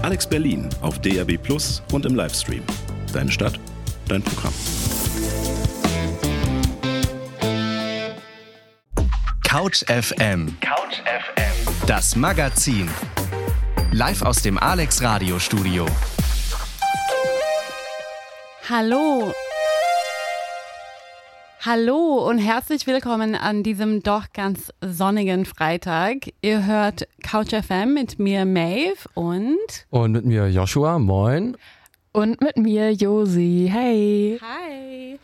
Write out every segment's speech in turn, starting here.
Alex Berlin auf DAB+ und im Livestream. Deine Stadt, dein Programm. Couch FM. Das Magazin. Live aus dem Alex Radio Studio. Hallo und herzlich willkommen an diesem doch ganz sonnigen Freitag. Ihr hört Couch FM mit mir Maeve und mit mir Joshua, moin. Und mit mir Josi, hey. Hi.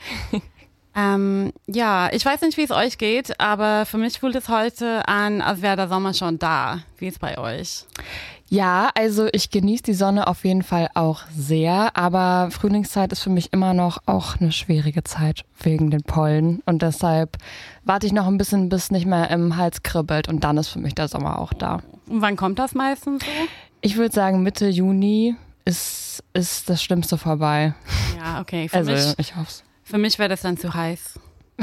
Ich weiß nicht, wie es euch geht, aber für mich fühlt es heute an, als wäre der Sommer schon da. Wie ist es bei euch? Ja, also ich genieße die Sonne auf jeden Fall auch sehr, aber Frühlingszeit ist für mich immer noch auch eine schwierige Zeit wegen den Pollen und deshalb warte ich noch ein bisschen, bis nicht mehr im Hals kribbelt und dann ist für mich der Sommer auch da. Und wann kommt das meistens so? Ich würde sagen Mitte Juni ist das Schlimmste vorbei. Ja, okay. Ich hoffe es. Für mich wäre das dann zu heiß.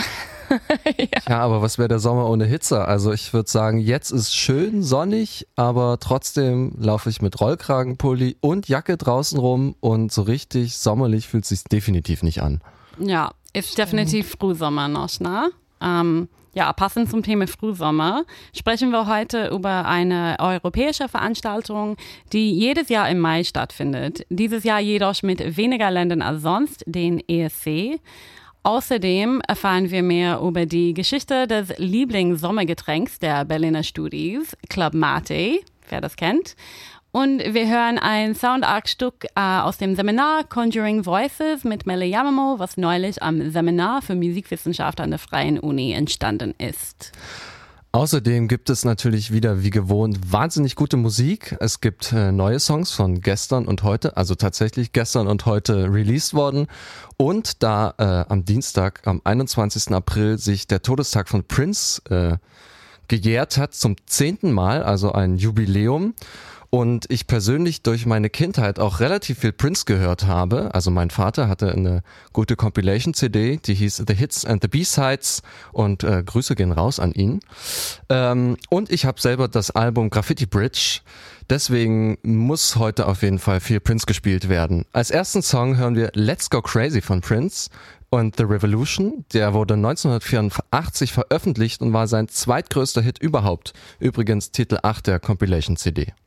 Ja, aber was wäre der Sommer ohne Hitze? Also ich würde sagen, jetzt ist schön sonnig, aber trotzdem laufe ich mit Rollkragenpulli und Jacke draußen rum und so richtig sommerlich fühlt es sich definitiv nicht an. Ja, ist definitiv Frühsommer noch, ne? Passend zum Thema Frühsommer sprechen wir heute über eine europäische Veranstaltung, die jedes Jahr im Mai stattfindet. Dieses Jahr jedoch mit weniger Ländern als sonst, den ESC. Außerdem erfahren wir mehr über die Geschichte des Lieblings-Sommergetränks der Berliner Studis, Club Mate, wer das kennt. Und wir hören ein Soundarc-Stück aus dem Seminar Conjuring Voices mit Melle Yamamo, was neulich am Seminar für Musikwissenschaft an der Freien Uni entstanden ist. Außerdem gibt es natürlich wieder wie gewohnt wahnsinnig gute Musik. Es gibt neue Songs von gestern und heute, also tatsächlich gestern und heute released worden. Und da am Dienstag, am 21. April, sich der Todestag von Prince gejährt hat, zum 10. Mal, also ein Jubiläum. Und ich persönlich durch meine Kindheit auch relativ viel Prince gehört habe. Also mein Vater hatte eine gute Compilation-CD, die hieß The Hits and the B-Sides und Grüße gehen raus an ihn. Und ich habe selber das Album Graffiti Bridge. Deswegen muss heute auf jeden Fall viel Prince gespielt werden. Als ersten Song hören wir Let's Go Crazy von Prince und The Revolution. Der wurde 1984 veröffentlicht und war sein zweitgrößter Hit überhaupt. Übrigens Titel 8 der Compilation-CD.